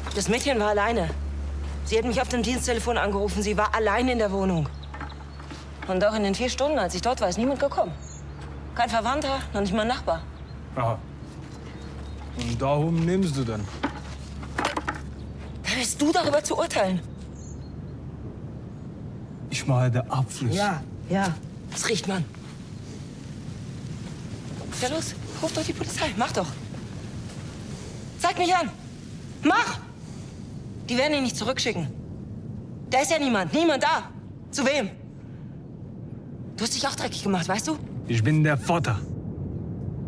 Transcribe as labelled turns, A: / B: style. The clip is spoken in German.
A: Das Mädchen war alleine. Sie hat mich auf dem Diensttelefon angerufen. Sie war allein in der Wohnung. Und auch in den 4 Stunden, als ich dort war, ist niemand gekommen. Kein Verwandter, noch nicht mal ein Nachbar.
B: Aha. Und darum nimmst du dann?
A: Da bist du darüber zu urteilen.
B: Ich mache den Abfluss.
A: Ja. Das riecht man. Ja, los. Ruf doch die Polizei. Mach doch. Zeig mich an. Mach! Die werden ihn nicht zurückschicken. Da ist ja niemand. Niemand da. Zu wem? Du hast dich auch dreckig gemacht, weißt du?
B: Ich bin der Vater.